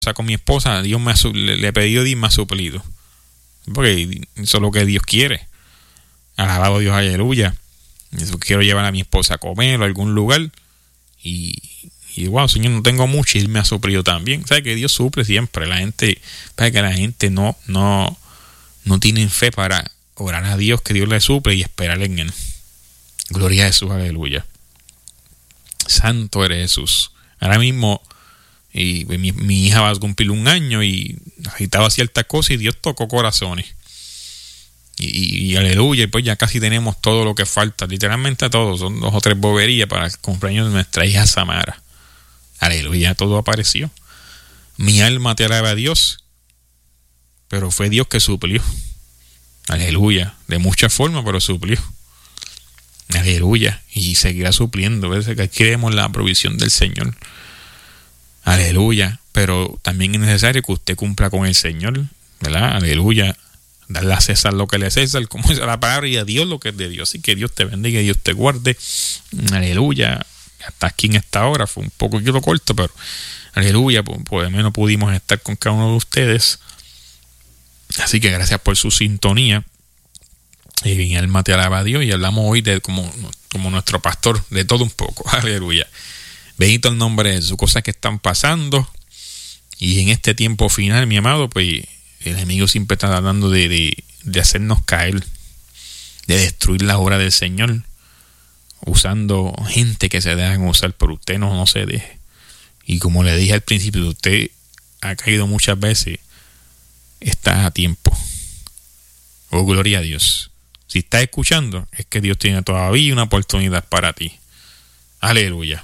sea, con mi esposa, Dios le he pedido y me ha suplido. Porque eso es lo que Dios quiere. Alabado Dios, aleluya. Eso quiero llevar a mi esposa a comer o a algún lugar. Y wow, Señor, no tengo mucho y Él me ha suplido también. ¿Sabes que Dios suple siempre? La gente no tiene fe para orar a Dios, que Dios le suple y esperar en Él. Gloria a Jesús, aleluya. Santo eres Jesús. Ahora mismo mi hija va a cumplir 1 año y agitaba ciertas cosas y Dios tocó corazones. Y aleluya, y pues ya casi tenemos todo lo que falta, literalmente todo, son 2 o 3 boberías para el cumpleaños de nuestra hija Samara. Aleluya, todo apareció. Mi alma te alaba a Dios, pero fue Dios que suplió. Aleluya, de muchas formas, pero suplió. Aleluya, y seguirá supliendo. ¿Ves? Que queremos la provisión del Señor. Aleluya, pero también es necesario que usted cumpla con el Señor, ¿verdad? Aleluya. Darle a César lo que le es César, como dice la palabra, y a Dios lo que es de Dios. Así que Dios te bendiga y Dios te guarde. Aleluya. Hasta aquí en esta hora fue un poquito corto, pero aleluya, por lo menos pudimos estar con cada uno de ustedes. Así que gracias por su sintonía. Y mi alma te alaba a Dios. Y hablamos hoy de como nuestro pastor, de todo un poco. Aleluya. Bendito el nombre de sus cosas que están pasando. Y en este tiempo final, mi amado, pues el enemigo siempre está tratando de hacernos caer, de destruir la obra del Señor, usando gente que se dejan usar, pero usted no se deje. Y como le dije al principio, usted ha caído muchas veces, está a tiempo. Oh, gloria a Dios. Si estás escuchando, es que Dios tiene todavía una oportunidad para ti. Aleluya.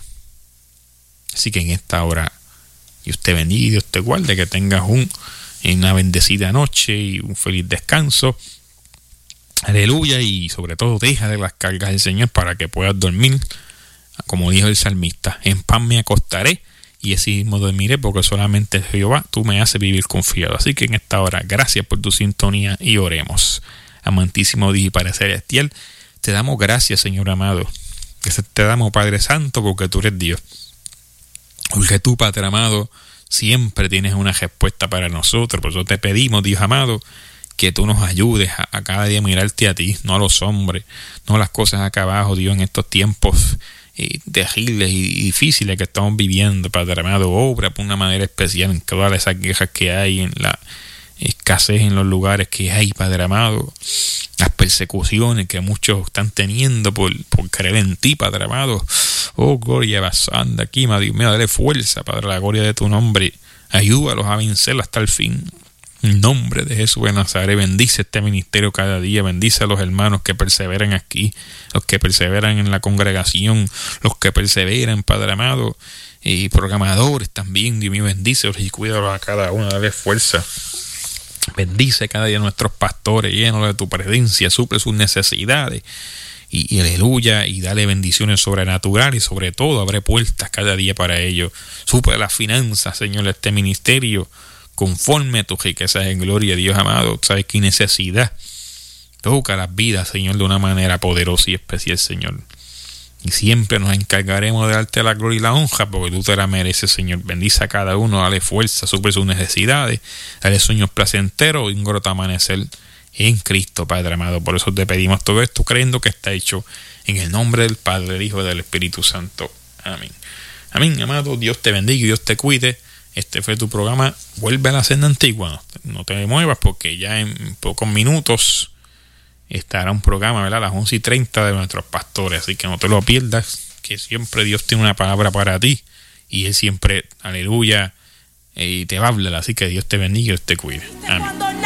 Así que en esta hora, Dios te bendiga y Dios te guarde, que tengas una bendecida noche y un feliz descanso. Aleluya. Y sobre todo deja de las cargas del Señor para que puedas dormir, como dijo el salmista: en paz me acostaré y así mismo dormiré, porque solamente Jehová tú me haces vivir confiado. Así que en esta hora, gracias por tu sintonía y oremos. Amantísimo Dios y Padre celestial, te damos gracias, Señor amado. Te damos, Padre Santo, porque tú eres Dios. Porque tú, Padre amado, siempre tienes una respuesta para nosotros. Por eso te pedimos, Dios amado, que tú nos ayudes a cada día mirarte a ti, no a los hombres, no a las cosas acá abajo, Dios, en estos tiempos terribles y difíciles que estamos viviendo. Padre amado, obra por una manera especial en todas esas guerras que hay, en la escasez en los lugares que hay, Padre amado, las persecuciones que muchos están teniendo por creer en ti, Padre amado. Oh, gloria basanda aquí, Dios mío, dale fuerza, Padre, la gloria de tu nombre. Ayúdalos a vencer hasta el fin. En nombre de Jesús de Nazaret, bendice este ministerio cada día, bendice a los hermanos que perseveran aquí, los que perseveran en la congregación, los que perseveran, Padre amado, y programadores también, Dios mío, bendícelos y cuídalos a cada uno, dale fuerza. Bendice cada día a nuestros pastores, llenos de tu presencia, suple sus necesidades. Y aleluya, y dale bendiciones sobrenaturales y sobre todo abre puertas cada día para ellos. Suple las finanzas, Señor, de este ministerio conforme a tus riquezas en gloria, Dios amado. Sabes qué necesidad. Toca las vidas, Señor, de una manera poderosa y especial, Señor. Y siempre nos encargaremos de darte la gloria y la honra, porque tú te la mereces, Señor. Bendice a cada uno, dale fuerza, suple sus necesidades, dale sueños placenteros y un groto amanecer en Cristo, Padre amado. Por eso te pedimos todo esto, creyendo que está hecho en el nombre del Padre, del Hijo y del Espíritu Santo. Amén. Amén, amado. Dios te bendiga y Dios te cuide. Este fue tu programa Vuelve a la Senda Antigua. No te muevas, porque ya en pocos minutos estará un programa, ¿verdad? A las 11:30 de nuestros pastores. Así que no te lo pierdas, que siempre Dios tiene una palabra para ti. Y Él siempre, aleluya, te va a hablar. Así que Dios te bendiga y Dios te cuide. Amén.